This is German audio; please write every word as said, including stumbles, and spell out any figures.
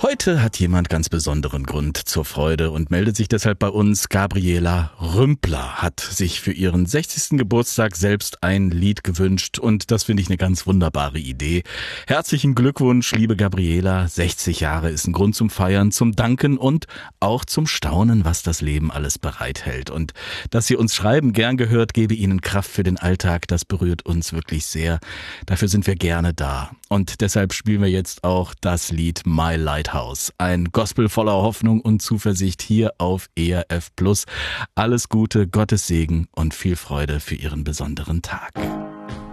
Heute hat jemand ganz besonderen Grund zur Freude und meldet sich deshalb bei uns. Gabriela Rümpler hat sich für ihren sechzigsten Geburtstag selbst ein Lied gewünscht und das finde ich eine ganz wunderbare Idee. Herzlichen Glückwunsch, liebe Gabriela. sechzig Jahre ist ein Grund zum Feiern, zum Danken und auch zum Staunen, was das Leben alles bereithält. Und dass Sie uns schreiben, gern gehört, gebe Ihnen Kraft für den Alltag. Das berührt uns wirklich sehr. Dafür sind wir gerne da. Und deshalb spielen wir jetzt auch das Lied My Lighthouse. Ein Gospel voller Hoffnung und Zuversicht hier auf E R F Plus. Alles Gute, Gottes Segen und viel Freude für Ihren besonderen Tag.